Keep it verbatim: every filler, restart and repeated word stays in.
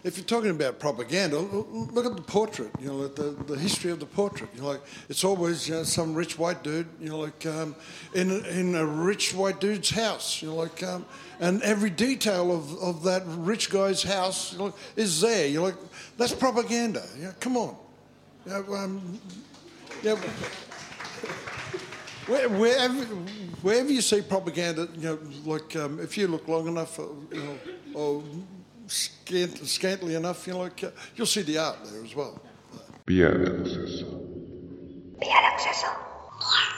if you're talking about propaganda, l- l- look at the portrait. You know, like the, the history of the portrait. You know, like it's always, you know, some rich white dude. You know, like um, in a, in a rich white dude's house. You know, like um, and every detail of, of that rich guy's house, you know, is there. You're like, that's propaganda. You know, come on. You know, um, yeah. Where- Wherever, wherever you see propaganda, you know, like um, if you look long enough, uh, you know, or scant, scantily enough, you know, like uh, you'll see the art there as well. Vía de acceso. Vía de acceso.